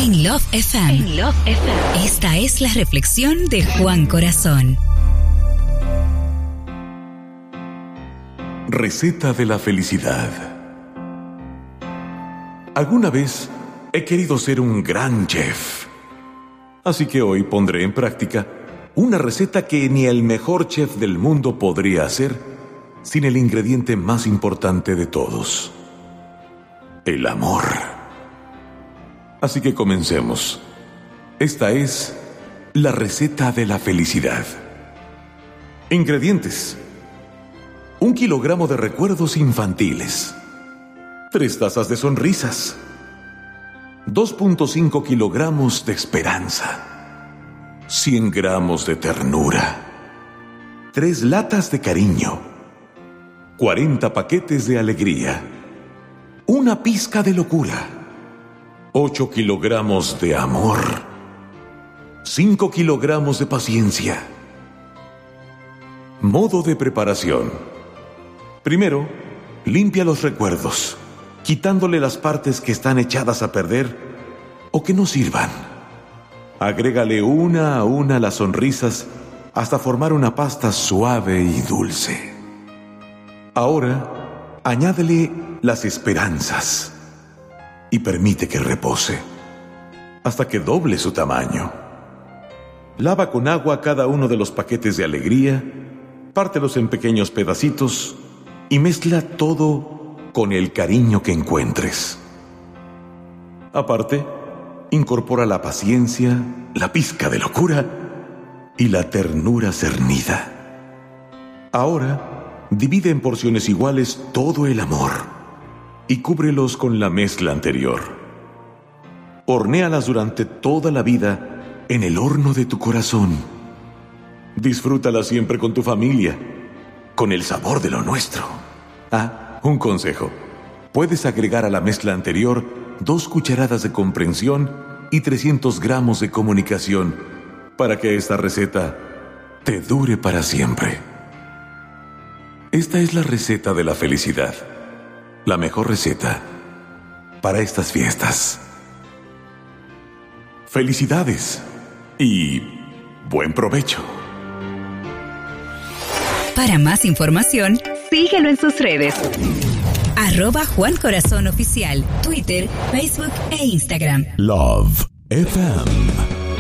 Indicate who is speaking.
Speaker 1: En Love FM. En Love FM. Esta es la reflexión de Juan Corazón.
Speaker 2: Receta de la felicidad. Alguna vez he querido ser un gran chef. Así que hoy pondré en práctica una receta que ni el mejor chef del mundo podría hacer sin el ingrediente más importante de todos: el amor. Así que comencemos. Esta es la receta de la felicidad. Ingredientes: 1 kilogramo de recuerdos infantiles, 3 tazas de sonrisas, 2.5 kilogramos de esperanza, 100 gramos de ternura, 3 latas de cariño, 40 paquetes de alegría, 1 pizca de locura, 8 kilogramos de amor, 5 kilogramos de paciencia. Modo de preparación: primero, limpia los recuerdos, quitándole las partes que están echadas a perder o que no sirvan. Agrégale una a una las sonrisas hasta formar una pasta suave y dulce. Ahora, añádele las esperanzas y permite que repose hasta que doble su tamaño. Lava con agua cada uno de los paquetes de alegría, pártelos en pequeños pedacitos y mezcla todo con el cariño que encuentres. Aparte, incorpora la paciencia, la pizca de locura y la ternura cernida. Ahora, divide en porciones iguales todo el amor y cúbrelos con la mezcla anterior. Hornéalas durante toda la vida en el horno de tu corazón. Disfrútalas siempre con tu familia, con el sabor de lo nuestro. Un consejo: puedes agregar a la mezcla anterior 2 cucharadas de comprensión y 300 gramos de comunicación para que esta receta te dure para siempre. Esta es la receta de la felicidad, la mejor receta para estas fiestas. Felicidades y buen provecho.
Speaker 1: Para más información, síguelo en sus redes. @Juan Corazón Oficial, Twitter, Facebook e Instagram.
Speaker 2: Love FM.